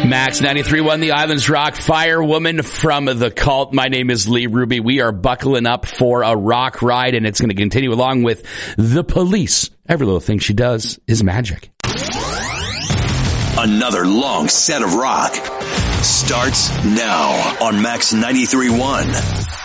Max 93.1, The Islands Rock, Firewoman from The Cult. My name is Lee Ruby. We are buckling up for a rock ride, and it's going to continue along with The Police. Every little thing she does is magic. Another long set of rock starts now on Max 93.1.